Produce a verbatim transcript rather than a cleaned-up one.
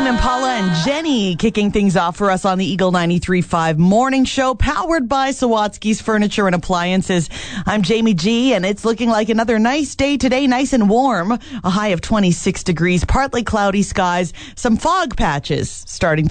Tame Impala and Jenny kicking things off for us on the Eagle ninety-three point five morning show, powered by Sawatsky's Furniture and Appliances. I'm Jamie G, and it's looking like another nice day today, nice and warm. A high of twenty-six degrees, partly cloudy skies, some fog patches starting